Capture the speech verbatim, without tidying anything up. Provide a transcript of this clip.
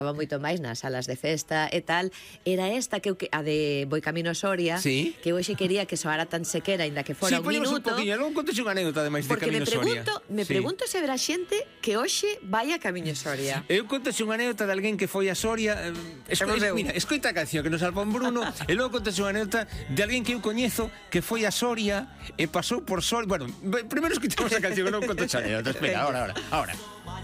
Estaba moito máis nas salas de festa e tal, era esta que eu que a de Voy Camino a Soria, sí, que hoxe quería que soara tan sequera, ainda que fora sí, un minuto. un poquinho, logo contes unha anécdota ademais de Porque me Camiño Soria. pregunto, me sí. pregunto se habrá xente que hoxe vai a Camiño Soria. Eu contes unha anécdota de alguén que foi a Soria, eh, esco, es, mira, escoita a canción que nos salva un Bruno, e logo contes unha anécdota de alguén que eu coñezo que foi a Soria e pasou por Soria. Bueno, primeiro escoitamos a canción, que non contes a anécdota. Espera, ahora, ahora, ahora.